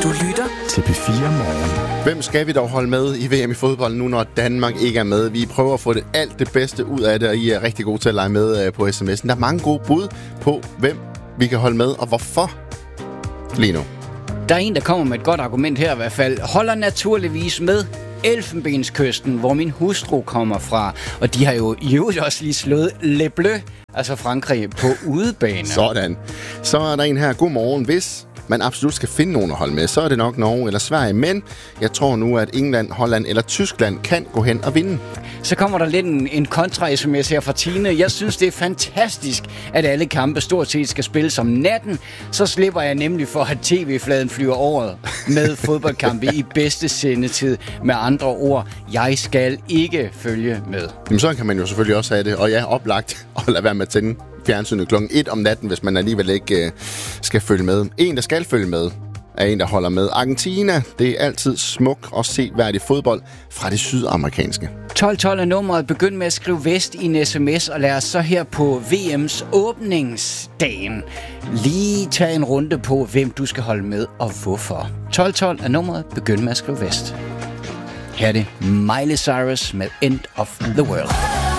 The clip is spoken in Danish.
Du lytter til P4 Morgen. Hvem skal vi dog holde med i VM i fodbold nu, når Danmark ikke er med? Vi prøver at få alt det bedste ud af det, og I er rigtig gode til at lege med på sms'en. Der er mange gode bud på, hvem vi kan holde med, og hvorfor lige nu. Der er en, der kommer med et godt argument her i hvert fald. Holder naturligvis med Elfenbenskysten, hvor min hustru kommer fra. Og de har jo i øvrigt også lige slået Le Bleu, altså Frankrig, på udebane. Sådan. Så er der en her. Godmorgen. Hvis man absolut skal finde nogen at holde med, så er det nok Norge eller Sverige. Men jeg tror nu, at England, Holland eller Tyskland kan gå hen og vinde. Så kommer der lidt en kontra-sms her fra Tine. Jeg synes, det er fantastisk, at alle kampe stort set skal spilles om natten. Så slipper jeg nemlig for, at tv-fladen flyver over med fodboldkampe i bedste sendetid. Med andre ord, jeg skal ikke følge med. Jamen, sådan kan man jo selvfølgelig også have det. Og ja, oplagt at lade være med at tænde fjernsynet klokken 1 om natten, hvis man alligevel ikke skal følge med. En, der skal følge med, er en, der holder med. Argentina, det er altid smuk og seværdig fodbold fra det sydamerikanske. 1212 er nummeret. Begynd med at skrive vest i en sms, og lad os så her på VM's åbningsdagen lige tage en runde på, hvem du skal holde med og hvorfor. 1212 er nummeret. Begynd med at skrive vest. Her er det Miley Cyrus med End of the World.